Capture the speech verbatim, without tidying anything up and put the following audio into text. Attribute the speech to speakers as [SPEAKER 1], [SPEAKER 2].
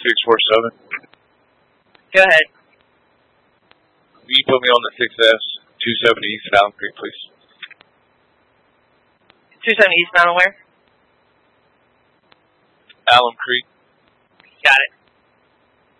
[SPEAKER 1] six four seven.
[SPEAKER 2] Go ahead.
[SPEAKER 1] Will you put me on the six S, two seventy East Allen Creek, please?
[SPEAKER 2] two seventy eastbound where?
[SPEAKER 1] Allen Creek.
[SPEAKER 2] Got it.